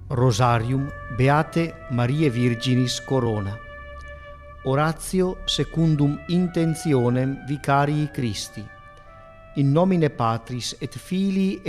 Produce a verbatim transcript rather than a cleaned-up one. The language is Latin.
Rosarium Beate Mariae Virginis Corona. Oratio secundum intentionem Vicarii Christi. In nomine Patris et Filii